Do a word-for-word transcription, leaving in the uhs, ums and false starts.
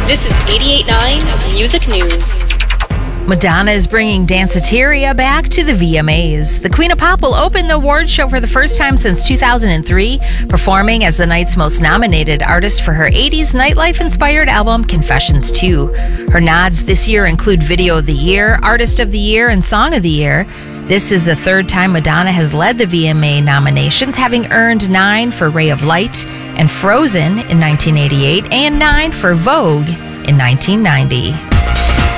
This is eighty-eight point nine Music News. Madonna is bringing Danceteria back to the V M As. The Queen of Pop will open the awards show for the first time since two thousand three, performing as the night's most nominated artist for her eighties nightlife-inspired album, Confessions two. Her nods this year include Video of the Year, Artist of the Year, and Song of the Year. This is the third time Madonna has led the V M A nominations, having earned nine for Ray of Light and Frozen in nineteen eighty-eight, and nine for Vogue in nineteen ninety.